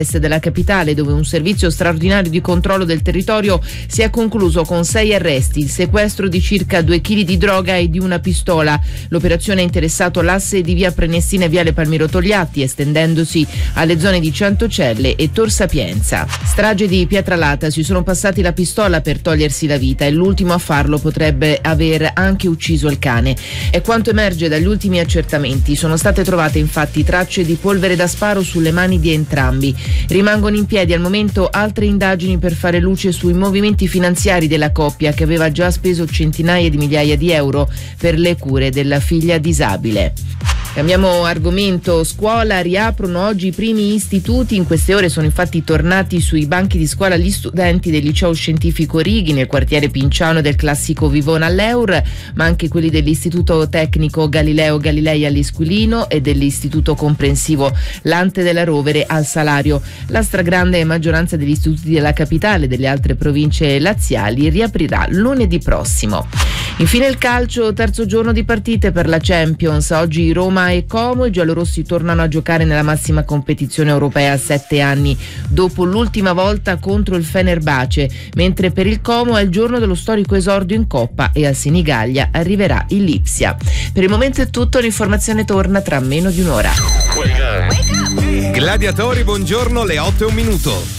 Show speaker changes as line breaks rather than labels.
della capitale, dove un servizio straordinario di controllo del territorio si è concluso con 6 arresti, il sequestro di circa 2 kg di droga e di una pistola. L'operazione ha interessato l'asse di via Prenestina e viale Palmiro Togliatti, estendendosi alle zone di Centocelle e Tor Sapienza. Strage di Pietralata, si sono passati la pistola per togliersi la vita e l'ultimo a farlo potrebbe aver anche ucciso il cane. È quanto emerge dagli ultimi accertamenti. Sono state trovate infatti tracce di polvere da sparo sulle mani di entrambi. Rimangono in piedi al momento altre indagini per fare luce sui movimenti finanziari della coppia, che aveva già speso centinaia di migliaia di euro per le cure della figlia disabile. Cambiamo argomento. Scuola, riaprono oggi i primi istituti. In queste ore sono infatti tornati sui banchi di scuola gli studenti del liceo scientifico Righi nel quartiere Pinciano del classico Vivona all'Eur, ma anche quelli dell'istituto tecnico Galileo Galilei all'Isquilino e dell'istituto comprensivo Lante della Rovere al Salario. La stragrande maggioranza degli istituti della capitale e delle altre province laziali riaprirà lunedì prossimo. Infine il calcio, terzo giorno di partite per la Champions. Oggi Roma e Como, i giallorossi tornano a giocare nella massima competizione europea a 7 anni, dopo l'ultima volta contro il Fenerbahce, mentre per il Como è il giorno dello storico esordio in Coppa e a Senigallia arriverà il Lipsia. Per il momento è tutto, l'informazione torna tra meno di un'ora.
Gladiatori, buongiorno, le 8:01.